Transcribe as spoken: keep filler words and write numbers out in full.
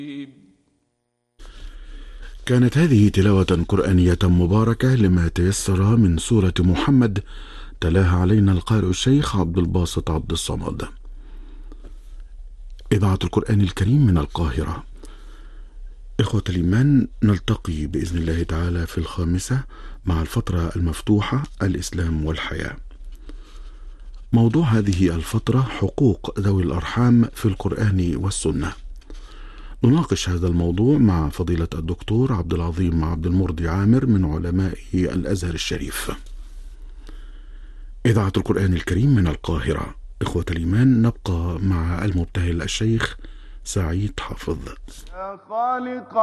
كانت هذه تلاوة قرآنية مباركة لما تيسر من سورة محمد، تلاها علينا القارئ الشيخ عبد الباسط عبد الصمد. إذاعة القرآن الكريم من القاهرة. إخوة الإيمان، نلتقي بإذن الله تعالى في الخامسة مع الفترة المفتوحة الإسلام والحياة. موضوع هذه الفترة حقوق ذوي الأرحام في القرآن والسنة. نناقش هذا الموضوع مع فضيلة الدكتور عبد العظيم عبد المرضي عامر من علماء الأزهر الشريف. إذاعة القرآن الكريم من القاهرة. إخوة الإيمان، نبقى مع المبتهل الشيخ سعيد حافظ.